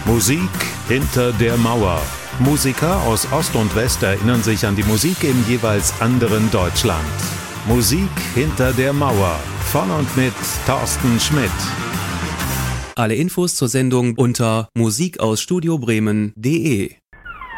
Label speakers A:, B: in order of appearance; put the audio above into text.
A: Musik hinter der Mauer. Musiker aus Ost und West erinnern sich an die Musik im jeweils anderen Deutschland. Musik hinter der Mauer. Von und mit Thorsten Schmidt.
B: Alle Infos zur Sendung unter musikausstudiobremen.de